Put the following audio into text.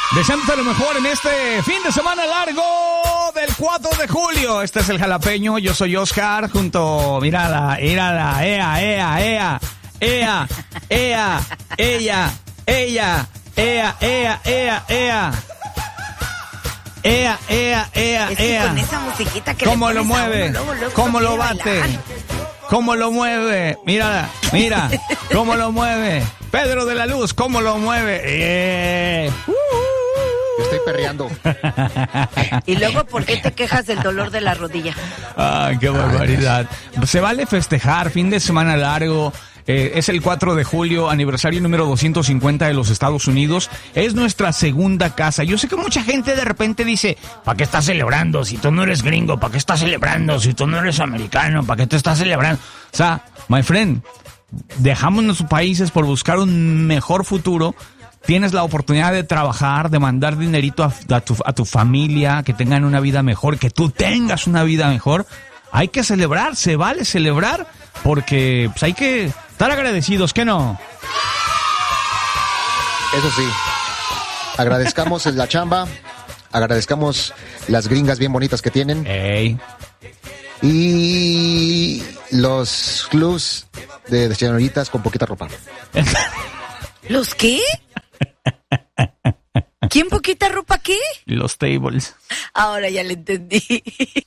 Deseándote lo mejor en este fin de semana largo del 4 de julio. Este es el Jalapeño, yo soy Oscar, junto, mírala, ea, ella, con esa musiquita que ¿cómo lo mueve? ¿Cómo lo bate? ¿Cómo lo mueve? Mira, ¿cómo lo mueve? Pedro de la Luz, ¿cómo lo mueve? Estoy perreando. Y luego, ¿por qué te quejas del dolor de la rodilla? Ay, qué barbaridad. Se vale festejar, fin de semana largo. Es el 4 de julio, aniversario número 250 de los Estados Unidos. Es nuestra segunda casa. Yo sé que mucha gente de repente dice, ¿para qué estás celebrando? Si tú no eres gringo, ¿para qué estás celebrando? Si tú no eres americano, ¿para qué te estás celebrando? O sea, my friend, dejamos nuestros países por buscar un mejor futuro. Tienes la oportunidad de trabajar, de mandar dinerito a tu familia, que tengan una vida mejor, que tú tengas una vida mejor. Hay que celebrar, se vale celebrar, porque pues, hay que estar agradecidos, ¿qué no? Eso sí, agradezcamos la chamba, agradezcamos las gringas bien bonitas que tienen. Ey. Y los clubs de señoritas con poquita ropa. ¿Los qué? ¿Quién poquita ropa qué? Los tables. Ahora ya le entendí.